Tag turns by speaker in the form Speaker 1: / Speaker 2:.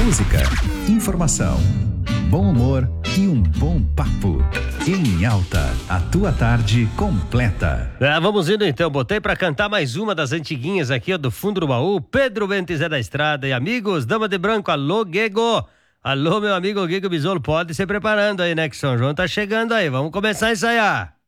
Speaker 1: Música, informação, bom humor e um bom papo. Em Alta, a tua tarde completa.
Speaker 2: Vamos indo então, botei pra cantar mais uma das antiguinhas aqui, ó, do fundo do baú, Pedro Bento Zé da Estrada e amigos, Dama de Branco, alô Guego, alô meu amigo Guego Bisolo, pode se preparando aí, né, que São João tá chegando aí, vamos começar a ensaiar.